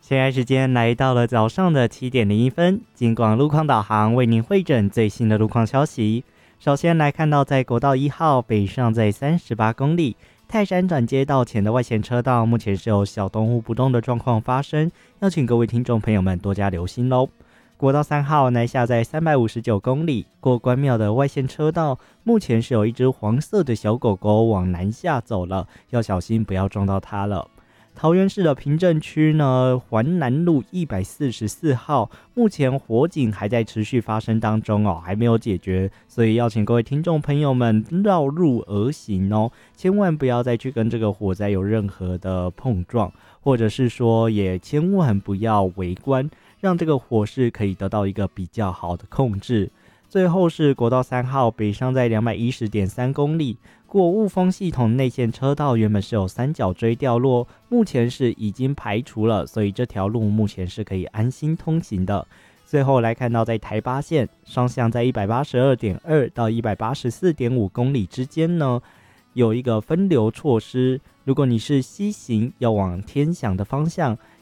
现在时间来到了早上的7:01，金广路况导航为您汇整最新的路况消息。首先来看到，在国道1号北上在38公里，泰山转接道前的外线车道，目前是有小动物不动的状况发生，要请各位听众朋友们多加留心喽。国道3号南下在359公里，过关庙的外线车道，目前是有一只黄色的小狗狗往南下走了，要小心不要撞到它了。桃园市的平镇区呢，环南路144号，目前火警还在持续发生当中哦，还没有解决，所以要请各位听众朋友们绕路而行哦，千万不要再去跟这个火灾有任何的碰撞，或者是说也千万不要围观，让这个火势可以得到一个比较好的控制。最后是国道3号北上在210.3公里，过雾峰系统内线车道原本是有三角锥掉落，目前是已经排除了，所以这条路目前是可以安心通行的。最后来看到，在台八线双向在182.2到184.5公里之间呢，有一个分流措施。如果你是西行要往天祥的方向，